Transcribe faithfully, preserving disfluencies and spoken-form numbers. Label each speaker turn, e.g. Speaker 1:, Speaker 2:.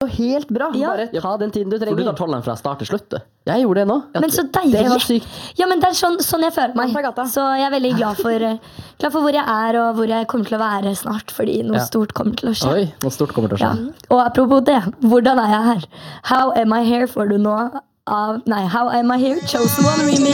Speaker 1: jo helt bra.
Speaker 2: Ja.
Speaker 1: Bare ta den tiden du trenger.
Speaker 3: For du tar tollen fra start til slutt, du.
Speaker 1: Jeg gjorde det nå.
Speaker 2: Men så deilig.
Speaker 1: Det var sykt.
Speaker 2: Ja, men det er sånn, sånn jeg føler meg.
Speaker 4: Fra gata.
Speaker 2: Så jeg er veldig glad for, eh, glad for hvor jeg er, og hvor jeg kommer til å være snart, fordi noe
Speaker 1: Ja.
Speaker 2: stort kommer til å skje.
Speaker 3: Oi, noe stort kommer til å
Speaker 2: Ja.
Speaker 3: skje.
Speaker 2: Og apropos det, hvordan er jeg her? How am I here får du nå av, nei, How am I here? Chosen One remix.